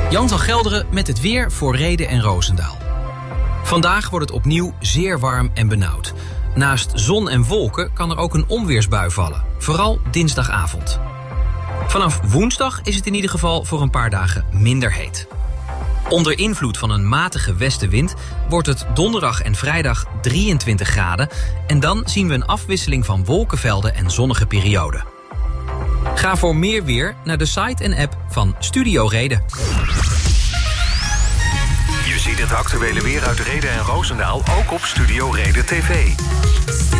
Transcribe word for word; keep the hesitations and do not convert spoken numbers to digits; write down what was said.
Jan van Gelderen met het weer voor Rheden en Roosendaal. Vandaag wordt het opnieuw zeer warm en benauwd. Naast zon en wolken kan er ook een onweersbui vallen. Vooral dinsdagavond. Vanaf woensdag is het in ieder geval voor een paar dagen minder heet. Onder invloed van een matige westenwind wordt het donderdag en vrijdag drieëntwintig graden. En dan zien we een afwisseling van wolkenvelden en zonnige perioden. Ga voor meer weer naar de site en app van Studio Reden. Je ziet het actuele weer uit Rheden en Roosendaal ook op Studio Reden T V.